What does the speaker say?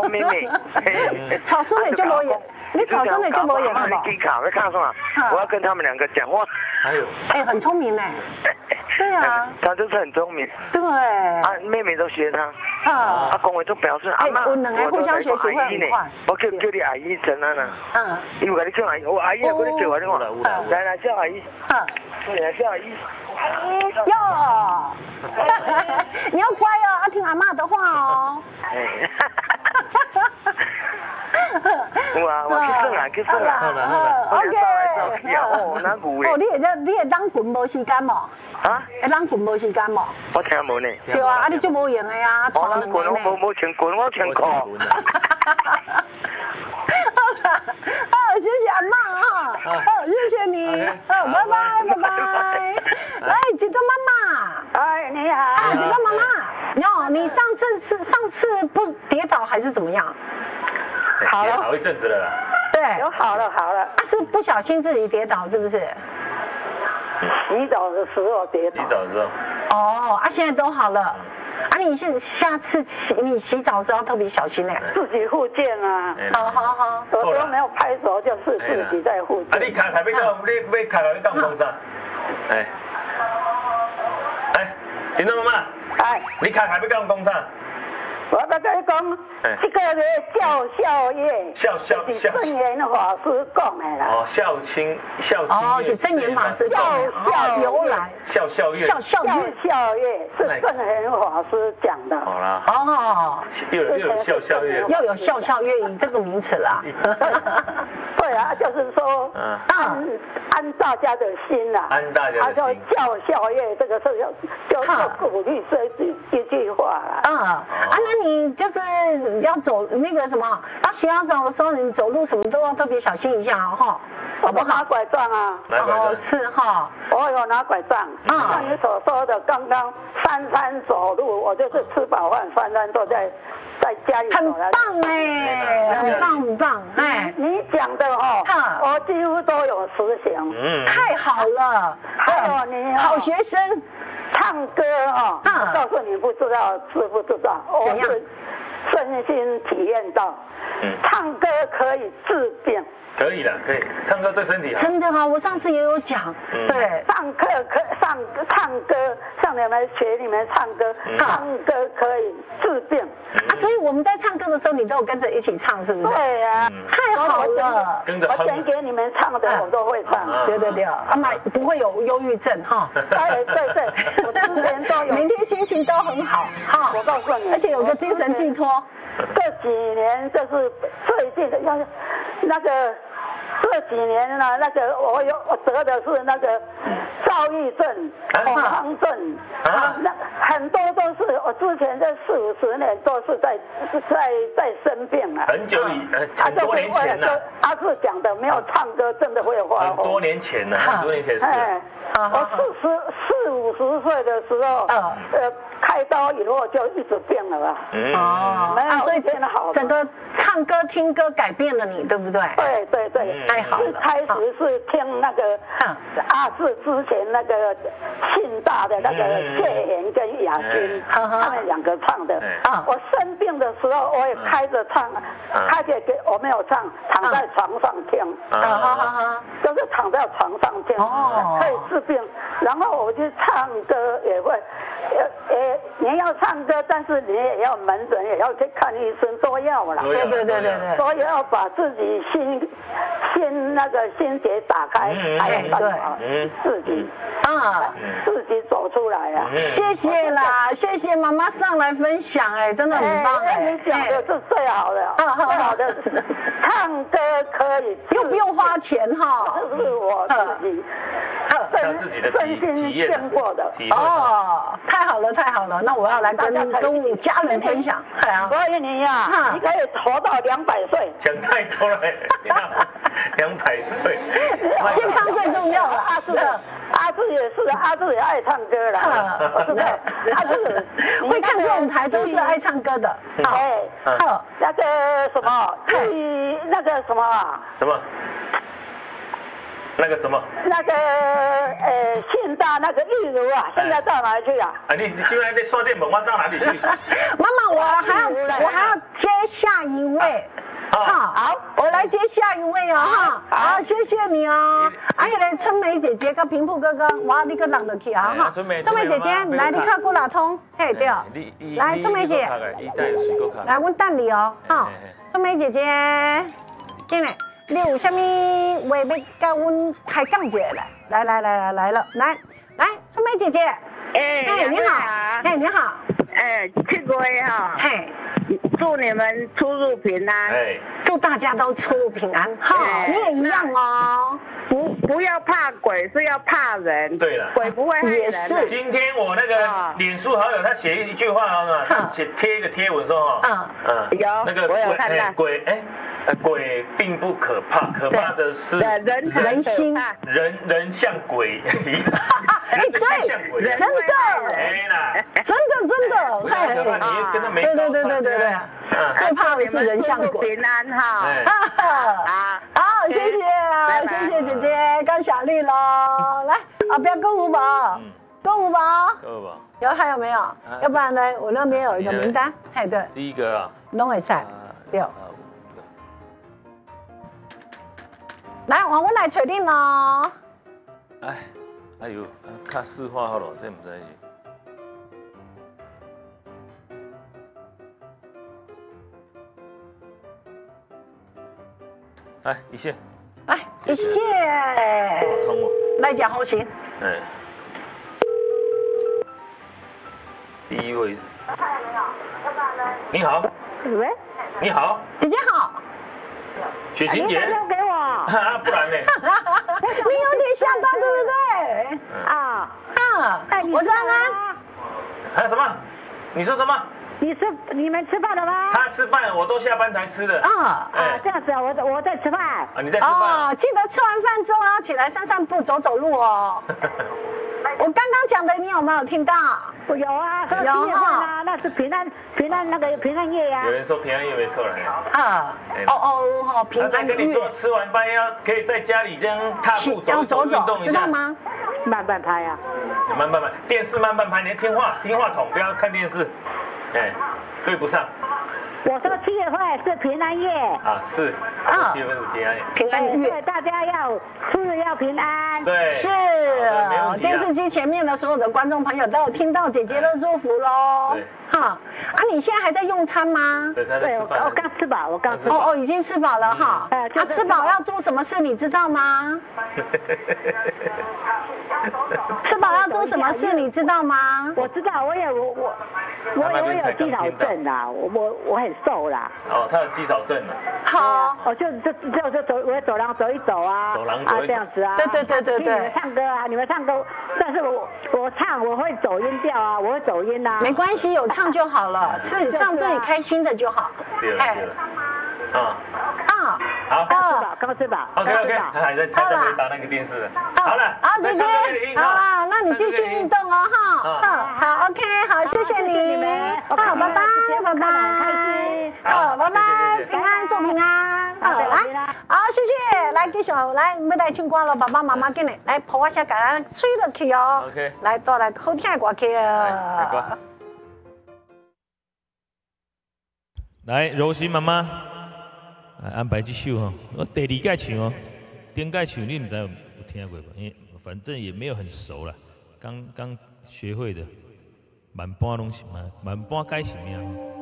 我妹妹。 草孙你就无演，你草孙你就无演好不好？ 你卡，看什么？我要跟他们两个讲话。 哎，很聪明呢。对啊， 他就是很聪明。 对。啊， 妹妹都学他。 啊， 讲话都表示阿妈， 我两个互相学习会很快。 我叫你阿姨真啊啦。因为你叫阿姨，我阿姨也跟你叫我，你看。来，叫阿姨。来，叫阿姨。 哟，你要乖哦，要听阿妈的话哦。 我去算啦。 好了 ，OK。哦，你会当棍无时间无？ 啊？ 会当棍无时间无？ 我听无呢。 对啊，你就无用的啊， 我当棍，我无穿棍，我穿裤。 谢谢阿妈啊，谢谢你，拜拜。来，吉多妈妈， 哎，你好， 吉多妈妈，哟，你上次不跌倒还是怎么样？ 好了，好一阵子了啦。 对， 有好了。 是不小心自己跌倒是不是？ 洗澡的时候跌倒。 洗澡的时候。 哦，现在都好了。你下次你洗澡的时候要特别小心自己复健啊。 好。 有时候没有拍手，就是自己在复健。 你卡要讲讲啥？金东妈妈。你卡要讲啥？ 我要跟你讲，这个叫孝业， 孝是正言法师讲的啦。 孝亲是正言法师孝由来。 孝业是正言法师讲的。 好啦。又有孝业， 又有孝乐以这个名词啦。 对啊，就是说安大家的心啦。 安大家的心。 叫孝业这个是就鼓励这一句话啦。 那你就是要走那个什么，要洗好澡的时候，你走路什么都要特别小心一下哦，哈，好不好？ 拿拐杖啊， 是哈， 我有拿拐杖。像你所说的，刚刚三餐走路，我就是吃饱饭，三餐都在家里走。 很棒哎，很棒哎！ 你讲的我几乎都有实行。 太好了！ 还有你好学生。 唱歌我告诉你，不知道知不知道？我是身心体验到，唱歌可以治病。 可以可以，唱歌对身体好。 真的我上次也有讲，对， 上课唱歌，像你们学里面唱歌，唱歌可以治病。 所以我们在唱歌的时候，你都有跟着一起唱，是不是？ 对呀， 太好了。 我选给你们唱的，我都会唱。 对，阿妈不会有忧郁症哈。 对，我之前都有， 明天心情都很好哈。 我告诉你， 而且有个精神寄托。 这几年就是最近的，那个这几年呢，那个我得的是那个躁郁症、恐慌症那很多都是我之前这40-50年都是在生病啊。 很多年前了。 他是讲的，没有唱歌真的会发疯。 很多年前了，很多年前是。 我40-50岁的时候，开刀以后就一直病了吧。没有，所以变得好。 整个唱歌、听歌改变了你，对不对？ 对， 太好了。 开始是听那个是之前那个信大的那个谢贤跟雅君他们两个唱的。我生病的时候，我也开着唱，开着给我没有唱，躺在床上听。就是躺在床上听，可以治病。然后我去唱歌也会，你要唱歌，但是你也要门诊，也要去看医生，都要了。对，所以要把自己心结打开，才有办法自己走出来啊！ 谢谢啦，谢谢妈妈上来分享，真的很棒你讲的是最好的，最好的，唱歌可以又不用花钱哈， 这是我自己的体验过的。 太好了，那我要来跟我家人分享。 所以你你可以活到200岁。 讲太多了，200岁， 健康最重要了。 阿志也是，阿志也爱唱歌了，阿志会看这种台都是爱唱歌的。 那个什么，那个什么什么？ 那个什么？ 那个信大那个玉如啊，现在到哪里去啊？ 你居然在刷电门，我到哪里去？ 妈妈，我还要接下一位。好，我来接下一位哦，哈，好，谢谢你哦。哎呀，春梅姐姐跟平富哥哥，哇，你个人落去啊，哈。春梅姐姐，来，你看过哪通？嘿，对哦。来，春梅姐，来，我等你哦，哈。春梅姐姐，进来，你有啥物话要跟阮开讲一下来了，来，春梅姐姐， 哎， 你好，哎，你好， 哎，7月哈， 嘿。 祝你们出入平安， 祝大家都出入平安。好，你也一样哦。 不要怕鬼，是要怕人。 对了， 鬼不会害人。 也是。 今天我那个脸书好友他写一句话啊，他贴一个贴文说有那个我有看到鬼并不可怕，可怕的是人心， 人像鬼一样。 对，真的，真的， 不要可怕，你跟他没高差。 对，最怕的是人像鬼。 平安哈， 好，谢谢啊，谢谢姐姐跟小丽喽。来，不要购物宝，购物宝，还有没有？要不然呢，我那边有一个名单，对， 第一个啊， 拢会赛6。来，我来确定咯。 哎呦，较四化好了，这唔知是。来一线， 一线， 通哦， 来讲好行。 第一位，你好， 喂， 你好， 姐姐好， 雪晴姐， 打给我， 不然呢？ 你有点吓到，对不对？我是安安。 还有什么？你说什么？ 你们吃饭了吗？ 他吃饭，我都下班才吃的。 这样子啊，我在吃饭。 你在吃饭？ 记得吃完饭之后要起来散步、走路哦。我刚刚讲的，你有没有听到？ 有啊，有啊，那是平安那个平安夜呀。 有人说平安夜没错了。 平安夜。 他跟你说吃完饭可以在家里这样踏步走，运动一下， 知道吗？ 慢半拍啊。 慢，电视慢半拍，你要听话筒，不要看电视。对不上。 我说7月份是平安夜啊，是7月份是平安夜， 平安夜， 大家要出入要平安。 对， 是电视机前面的所有的观众朋友都有听到姐姐的祝福喽。 对， 哈你现在还在用餐吗？ 对，他在吃饭。 我刚吃饱，我刚吃饱。 已经吃饱了哈。吃饱要做什么事你知道吗？吃饱要做什么事你知道吗？ 我知道，我有肌少症啦，我很瘦啦。 他有肌少症了。 好， 我就走，我走廊走一走啊。 走廊走一走。 这样子啊。 对。 你们唱歌啊，你们唱歌，但是我唱我会走音调啊，我会走音啊。 没关系，有唱就好了，唱自己开心的就好。 对了。好， 刚吃饱。 OK， 他还在回答那个电视。好了， 姐姐，好啦，那你继续运动哦，哈。好 ，OK， 好，谢谢你。好，拜拜。 开心。 好，拜拜，平安，祝平安。好，来，好，谢谢，来继续来，要来唱歌了，爸爸妈妈进来，来抱我下，给咱吹落去哦。 OK， 来，带来好听的歌曲哦。 来，柔心妈妈。来安排这首哈，我第2届唱哦，顶届唱你唔知有听过吧？因为反正也没有很熟了，刚学会的，慢半拢是慢半改是咩？